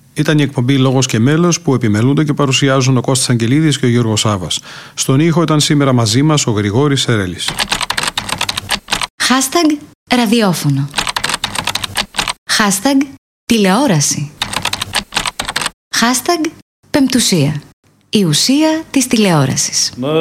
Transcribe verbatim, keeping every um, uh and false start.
Ήταν η εκπομπή Λόγος και Μέλος που επιμελούνται και παρουσιάζουν ο Κώστας Αγγελίδης και ο Γιώργος Σάβας. Στον ήχο ήταν σήμερα μαζί μας ο Γρηγόρης Σερέλης. Hashtag ραδιόφωνο. Hashtag τηλεόραση. Hashtag πεμπτουσία. Η ουσία της τηλεόρασης.